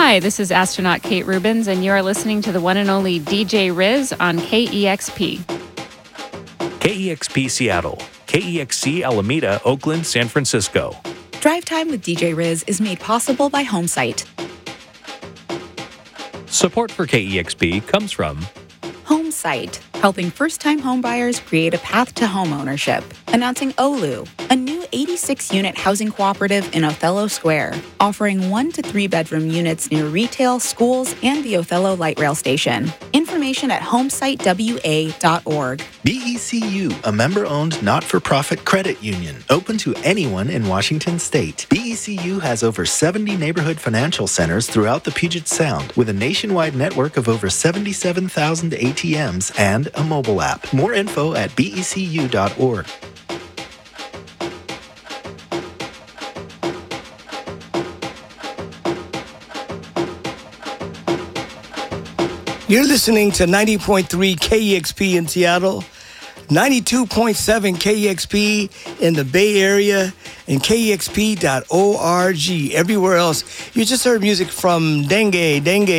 Hi, this is astronaut Kate Rubins, and you are listening to the one and only DJ Riz on KEXP. KEXP Seattle, KEXC Alameda, Oakland, San Francisco. Drive Time with DJ Riz is made possible by HomeSite. Support for KEXP comes from HomeSite, helping first-time homebuyers create a path to homeownership. Announcing Olu, a new 86-unit housing cooperative in Othello Square, offering 1 to 3 bedroom units near retail, schools, and the Othello Light Rail Station. Information at homesitewa.org. BECU, a member-owned not-for-profit credit union, open to anyone in Washington State. BECU has over 70 neighborhood financial centers throughout the Puget Sound, with a nationwide network of over 77,000 ATMs and a mobile app. More info at becu.org. You're listening to 90.3 KEXP in Seattle, 92.7 KEXP in the Bay Area, and KEXP.org. Everywhere else, you just heard music from Dengue.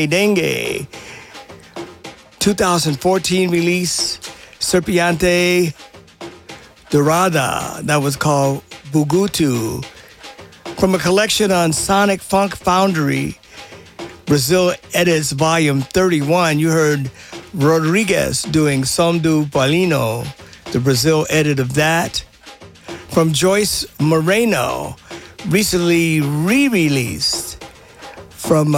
2014 release, Serpiente Dorada, that was called Bugutu. From a collection on Sonic Funk Foundry, Brazil Edits Volume 31, you heard Rodriguez doing Som do Paulino, the Brazil edit of that. From Joyce Moreno, recently re-released from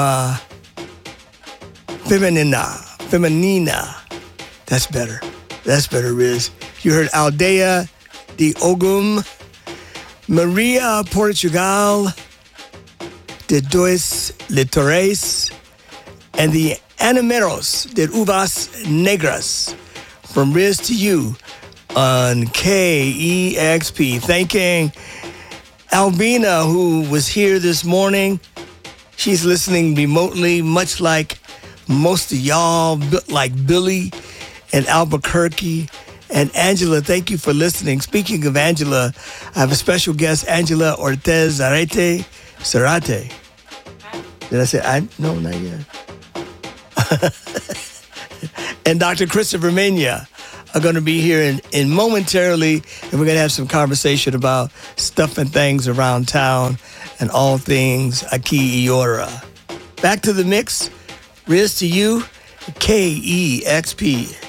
Feminina. That's better, Riz. You heard Aldea de Ogum, Maria Portugal, de Dois Litores, and the Animeros de Uvas Negras. From Riz to you on KEXP. Thanking Albina, who was here this morning. She's listening remotely, much like most of y'all, like Billy and Albuquerque. And Angela, thank you for listening. Speaking of Angela, I have a special guest, Angela Ortez Zarate. Did I say no, not yet. And Dr. Christopher Mena are going to be here in momentarily, and we're going to have some conversation about stuff and things around town and all things Aki Iora. Back to the mix. Riz to you, KEXP.